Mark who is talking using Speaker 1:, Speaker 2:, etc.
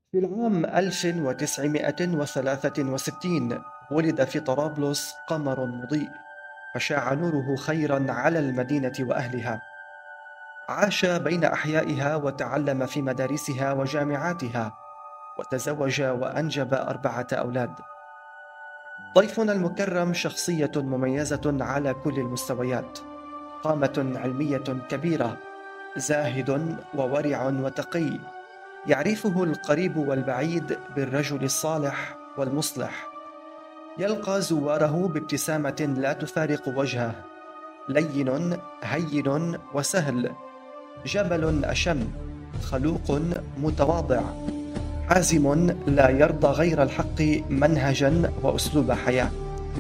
Speaker 1: في العام 1963 ولد في طرابلس قمر مضيء، فشاع نوره خيرا على المدينة وأهلها. عاش بين أحيائها وتعلم في مدارسها وجامعاتها، وتزوج وأنجب 4 أولاد. ضيفنا المكرم شخصية مميزة على كل المستويات، قامة علمية كبيرة، زاهد وورع وتقي، يعرفه القريب والبعيد بالرجل الصالح والمصلح. يلقى زواره بابتسامة لا تفارق وجهه، لين هين وسهل، جبل أشم، خلوق متواضع، حازم لا يرضى غير الحق منهجا وأسلوب حياة.